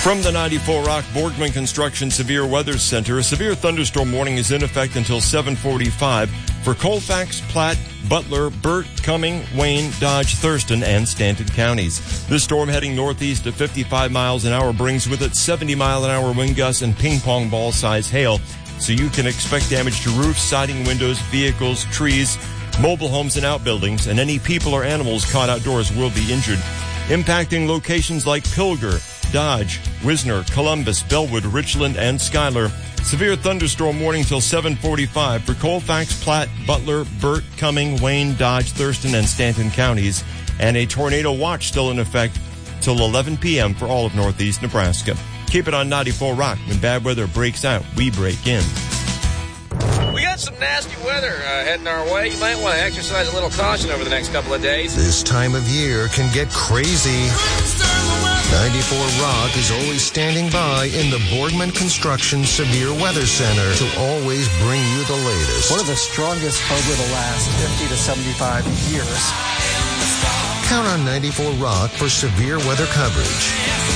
From the 94 Rock Borgman Construction Severe Weather Center, a severe thunderstorm warning is in effect until 7:45 for Colfax, Platte, Butler, Burt, Cumming, Wayne, Dodge, Thurston, and Stanton counties. This storm heading northeast at 55 miles an hour brings with it 70-mile-an-hour wind gusts and ping-pong ball-size hail, so you can expect damage to roofs, siding, windows, vehicles, trees, mobile homes, and outbuildings, and any people or animals caught outdoors will be injured. Impacting locations like Pilger, Dodge, Wisner, Columbus, Bellwood, Richland, and Schuyler. Severe thunderstorm warning till 7:45 for Colfax, Platte, Butler, Burt, Cumming, Wayne, Dodge, Thurston, and Stanton counties. And a tornado watch still in effect till 11 p.m. for all of northeast Nebraska. Keep it on 94 Rock. When bad weather breaks out, we break in. We got some nasty weather heading our way. You might want to exercise a little caution over the next couple of days. This time of year can get crazy. 94 Rock is always standing by in the Borgman Construction Severe Weather Center to always bring you the latest. One of the strongest over the last 50 to 75 years. Count on 94 Rock for severe weather coverage.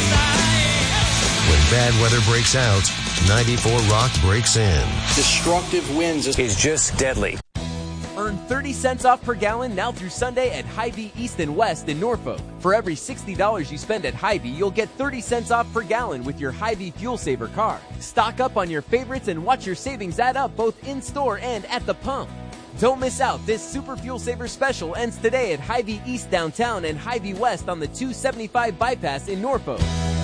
When bad weather breaks out, 94 Rock breaks in. Destructive winds is just deadly. Earn 30 cents off per gallon now through Sunday at Hy-Vee East and West in Norfolk. For every $60 you spend at Hy-Vee, you'll get 30 cents off per gallon with your Hy-Vee Fuel Saver card. Stock up on your favorites and watch your savings add up both in-store and at the pump. Don't miss out. This Super Fuel Saver special ends today at Hy-Vee East downtown and Hy-Vee West on the 275 bypass in Norfolk.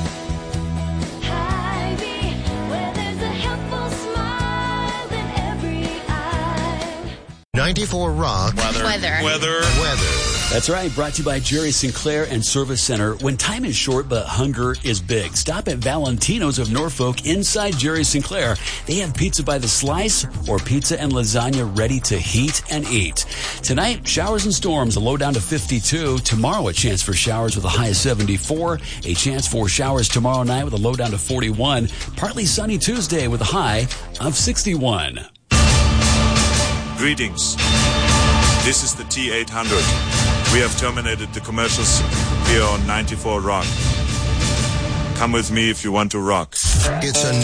94 Rock. Weather. That's right. Brought to you by Jerry Sinclair and Service Center. When time is short but hunger is big, stop at Valentino's of Norfolk inside Jerry Sinclair. They have pizza by the slice or pizza and lasagna ready to heat and eat. Tonight, showers and storms, a low down to 52. Tomorrow, a chance for showers with a high of 74. A chance for showers tomorrow night with a low down to 41. Partly sunny Tuesday with a high of 61. Greetings. This is the T800. We have terminated the commercials here on 94 Rock. Come with me if you want to rock. It's a